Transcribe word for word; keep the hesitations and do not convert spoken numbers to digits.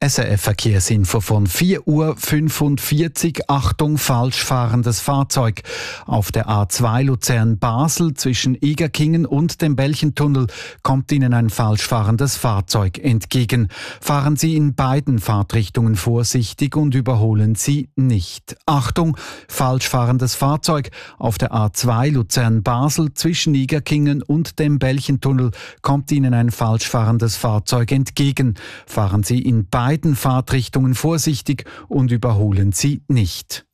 S R F Verkehrsinfo von vier Uhr fünfundvierzig. Achtung, falsch fahrendes Fahrzeug. Auf der A zwei Luzern-Basel zwischen Egerkingen und dem Belchentunnel kommt Ihnen ein falsch fahrendes Fahrzeug entgegen. Fahren Sie in beiden Fahrtrichtungen vorsichtig und überholen Sie nicht. Achtung, falsch fahrendes Fahrzeug. Auf der A zwei Luzern-Basel zwischen Egerkingen und dem Belchentunnel kommt Ihnen ein falsch fahrendes Fahrzeug entgegen. Fahren Sie in beiden Fahrtrichtungen vorsichtig und überholen Sie nicht.